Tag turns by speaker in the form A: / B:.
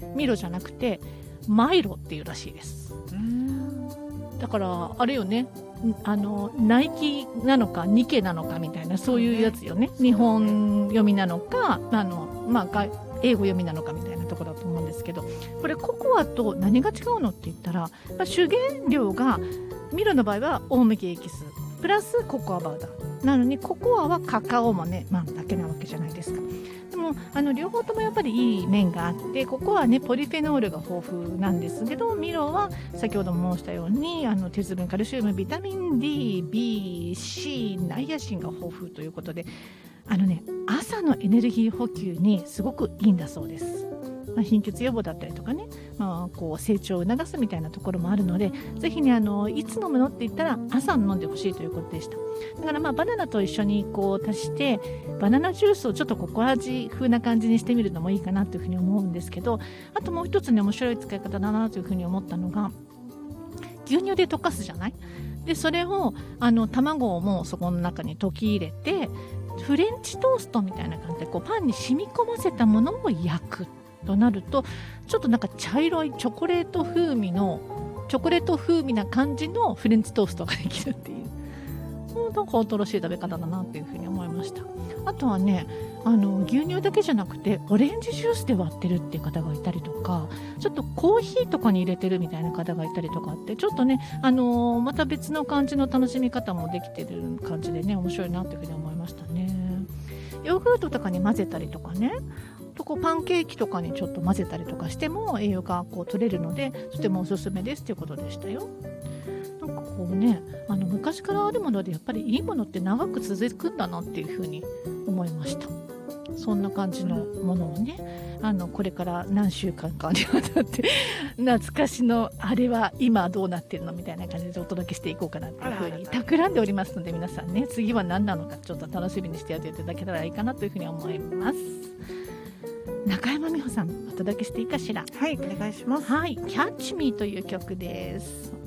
A: ミロじゃなくてマイロっていうらしいです。だからあれよね、ナイキなのかニケなのかみたいな、そういうやつよね。日本読みなのか英語読みなのかみたいなところだと思うんですけど、これココアと何が違うのって言ったら、主原料がミロの場合は大麦エキスプラスココアパウダーなのに、ココアはカカオ豆、だけなわけじゃないですか。でも両方ともやっぱりいい面があって、ココアはねポリフェノールが豊富なんですけど、ミロは先ほども申したように鉄分、カルシウム、ビタミン D、B、C、ナイアシンが豊富ということで、朝のエネルギー補給にすごくいいんだそうです。貧血予防だったりとかね、こう成長を促すみたいなところもあるので、ぜひねいつ飲むのって言ったら朝飲んでほしいということでした。だからバナナと一緒にこう足してバナナジュースをちょっとココア味風な感じにしてみるのもいいかなというふうに思うんですけど、あともう一つね面白い使い方だなというふうに思ったのが、牛乳で溶かすじゃない。でそれを卵をもうそこの中に溶き入れて、フレンチトーストみたいな感じでこうパンに染み込ませたものを焼くとなると、ちょっとなんか茶色いチョコレート風味な感じのフレンチトーストができるっていう、なんか新しい食べ方だなっていうふうに思いました。あとはね牛乳だけじゃなくてオレンジジュースで割ってるっていう方がいたりとか、ちょっとコーヒーとかに入れてるみたいな方がいたりとかって、ちょっとねまた別の感じの楽しみ方もできてる感じでね、面白いなっていうふうに思いましたね。ヨーグルトとかに混ぜたりとかね、こうパンケーキとかにちょっと混ぜたりとかしても栄養がこう取れるので、とてもおすすめですということでしたよ。なんかこうね昔からあるものでやっぱりいいものって長く続くんだなっていうふうに思いました。そんな感じのものをねこれから何週間かにわたって懐かしのあれは今どうなってるのみたいな感じでお届けしていこうかなっていうふうに企んでおりますので、皆さんね次は何なのかちょっと楽しみにしてやっていただけたらいいかなというふうに思います。中山美穂さんお届けしていいかしら。
B: はい、お願いします。
A: はい、キャッチミーという曲です。